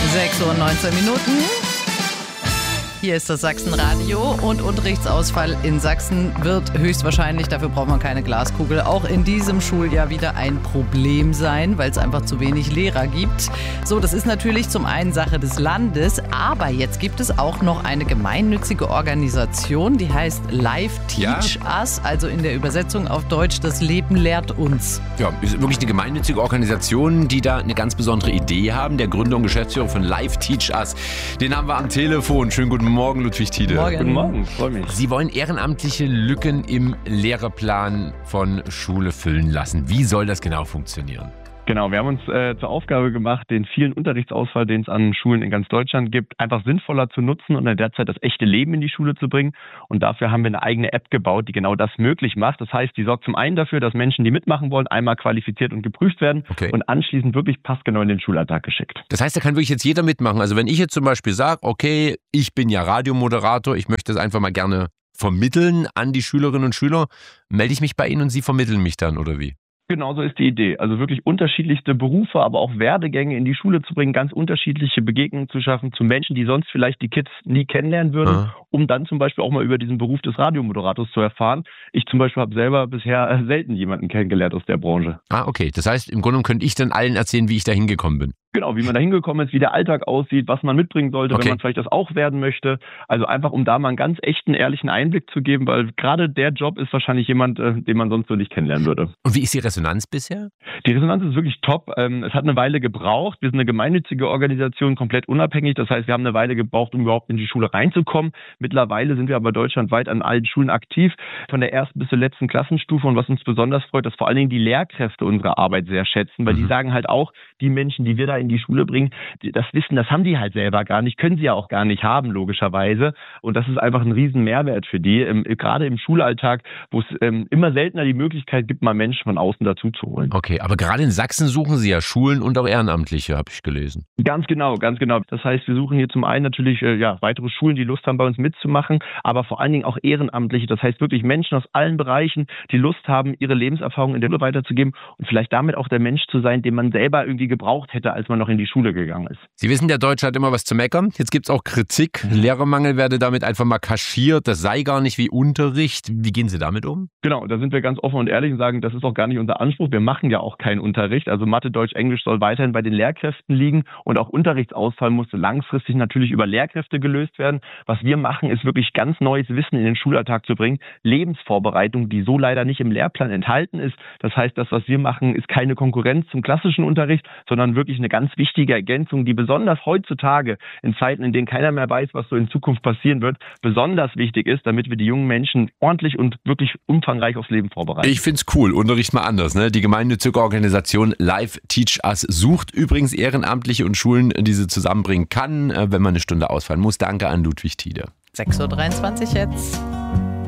6 Uhr 19 Minuten. Hier ist das Sachsenradio und Unterrichtsausfall in Sachsen wird höchstwahrscheinlich, dafür braucht man keine Glaskugel, auch in diesem Schuljahr wieder ein Problem sein, weil es einfach zu wenig Lehrer gibt. So, das ist natürlich zum einen Sache des Landes, aber jetzt gibt es auch noch eine gemeinnützige Organisation, die heißt Live Teach Us, also in der Übersetzung auf Deutsch, das Leben lehrt uns. Ja, ist wirklich eine gemeinnützige Organisation, die da eine ganz besondere Idee haben. Der Gründer und Geschäftsführer von Live Teach Us, den haben wir am Telefon. Schönen guten Morgen, Ludwig Tiede. Morgen. Guten Morgen, freue mich. Sie wollen ehrenamtliche Lücken im Lehrerplan von Schule füllen lassen. Wie soll das genau funktionieren? Genau, wir haben uns zur Aufgabe gemacht, den vielen Unterrichtsausfall, den es an Schulen in ganz Deutschland gibt, einfach sinnvoller zu nutzen und in der Zeit das echte Leben in die Schule zu bringen. Und dafür haben wir eine eigene App gebaut, die genau das möglich macht. Das heißt, die sorgt zum einen dafür, dass Menschen, die mitmachen wollen, einmal qualifiziert und geprüft werden und anschließend wirklich passgenau in den Schulalltag geschickt. Das heißt, da kann wirklich jetzt jeder mitmachen. Also wenn ich jetzt zum Beispiel sage, okay, ich bin ja Radiomoderator, ich möchte das einfach mal gerne vermitteln an die Schülerinnen und Schüler, melde ich mich bei Ihnen und Sie vermitteln mich dann, oder wie? Genau so ist die Idee. Also wirklich unterschiedlichste Berufe, aber auch Werdegänge in die Schule zu bringen, ganz unterschiedliche Begegnungen zu schaffen zu Menschen, die sonst vielleicht die Kids nie kennenlernen würden, um dann zum Beispiel auch mal über diesen Beruf des Radiomoderators zu erfahren. Ich zum Beispiel habe selber bisher selten jemanden kennengelernt aus der Branche. Ah, okay. Das heißt, im Grunde genommen könnte ich dann allen erzählen, wie ich da hingekommen bin. Genau, wie man da hingekommen ist, wie der Alltag aussieht, was man mitbringen sollte, wenn man vielleicht das auch werden möchte. Also einfach, um da mal einen ganz echten, ehrlichen Einblick zu geben, weil gerade der Job ist wahrscheinlich jemand, den man sonst so nicht kennenlernen würde. Und wie ist die Resonanz bisher? Die Resonanz ist wirklich top. Es hat eine Weile gebraucht. Wir sind eine gemeinnützige Organisation, komplett unabhängig. Das heißt, wir haben eine Weile gebraucht, um überhaupt in die Schule reinzukommen. Mittlerweile sind wir aber deutschlandweit an allen Schulen aktiv, von der ersten bis zur letzten Klassenstufe. Und was uns besonders freut, dass vor allen Dingen die Lehrkräfte unsere Arbeit sehr schätzen, weil die sagen halt auch, die Menschen, die wir da in die Schule bringen, das Wissen, das haben die halt selber gar nicht, können sie ja auch gar nicht haben, logischerweise. Und das ist einfach ein riesen Mehrwert für die, gerade im Schulalltag, wo es immer seltener die Möglichkeit gibt, mal Menschen von außen dazu zu holen. Okay, aber gerade in Sachsen suchen Sie ja Schulen und auch Ehrenamtliche, habe ich gelesen. Ganz genau, ganz genau. Das heißt, wir suchen hier zum einen natürlich weitere Schulen, die Lust haben, bei uns mitzumachen, aber vor allen Dingen auch Ehrenamtliche. Das heißt wirklich Menschen aus allen Bereichen, die Lust haben, ihre Lebenserfahrung in der Schule weiterzugeben und vielleicht damit auch der Mensch zu sein, den man selber irgendwie gebraucht hätte, als man noch in die Schule gegangen ist. Sie wissen, der Deutsche hat immer was zu meckern. Jetzt gibt es auch Kritik. Lehrermangel werde damit einfach mal kaschiert. Das sei gar nicht wie Unterricht. Wie gehen Sie damit um? Genau, da sind wir ganz offen und ehrlich und sagen, das ist auch gar nicht unser Anspruch. Wir machen ja auch keinen Unterricht. Also Mathe, Deutsch, Englisch soll weiterhin bei den Lehrkräften liegen und auch Unterrichtsausfall muss langfristig natürlich über Lehrkräfte gelöst werden. Was wir machen, ist wirklich ganz neues Wissen in den Schulalltag zu bringen. Lebensvorbereitung, die so leider nicht im Lehrplan enthalten ist. Das heißt, das, was wir machen, ist keine Konkurrenz zum klassischen Unterricht, sondern wirklich eine ganz wichtige Ergänzung, die besonders heutzutage in Zeiten, in denen keiner mehr weiß, was so in Zukunft passieren wird, besonders wichtig ist, damit wir die jungen Menschen ordentlich und wirklich umfangreich aufs Leben vorbereiten. Ich find's cool. Unterricht mal anders, ne? Die gemeinnützige Organisation Live Teach Us sucht übrigens Ehrenamtliche und Schulen, die sie zusammenbringen kann, wenn man eine Stunde ausfallen muss. Danke an Ludwig Tiede. 6.23 Uhr jetzt.